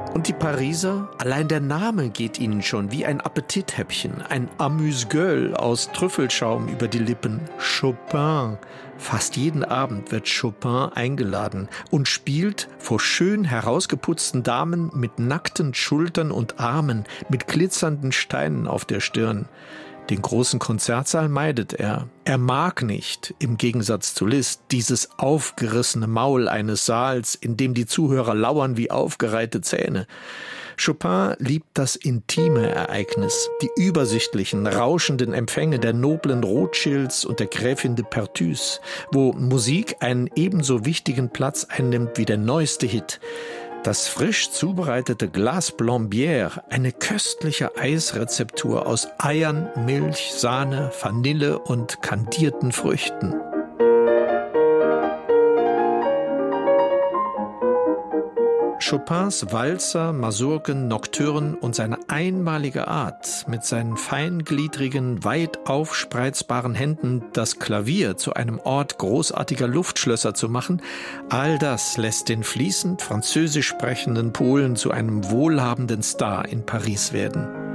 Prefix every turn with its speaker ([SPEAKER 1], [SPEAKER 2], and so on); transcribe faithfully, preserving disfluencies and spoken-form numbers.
[SPEAKER 1] Und die Pariser, allein der Name geht ihnen schon wie ein Appetithäppchen, ein Amuse-Gueule aus Trüffelschaum über die Lippen. Chopin. Fast jeden Abend wird Chopin eingeladen und spielt vor schön herausgeputzten Damen mit nackten Schultern und Armen, mit glitzernden Steinen auf der Stirn. Den großen Konzertsaal meidet er. Er mag nicht, im Gegensatz zu Liszt, dieses aufgerissene Maul eines Saals, in dem die Zuhörer lauern wie aufgereihte Zähne. Chopin liebt das intime Ereignis, die übersichtlichen, rauschenden Empfänge der noblen Rothschilds und der Gräfin de Perthus, wo Musik einen ebenso wichtigen Platz einnimmt wie der neueste Hit. Das frisch zubereitete Glace Blambière, eine köstliche Eisrezeptur aus Eiern, Milch, Sahne, Vanille und kandierten Früchten. Chopins Walzer, Masurken, Nocturnen und seine einmalige Art, mit seinen feingliedrigen, weit aufspreizbaren Händen das Klavier zu einem Ort großartiger Luftschlösser zu machen, all das lässt den fließend französisch sprechenden Polen zu einem wohlhabenden Star in Paris werden.